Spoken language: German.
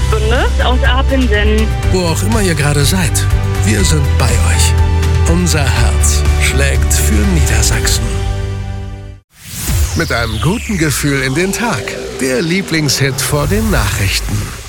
Stunde aus Apelsen. Wo auch immer ihr gerade seid, wir sind bei euch. Unser Herz schlägt für Niedersachsen. Mit einem guten Gefühl in den Tag. Der Lieblingshit vor den Nachrichten.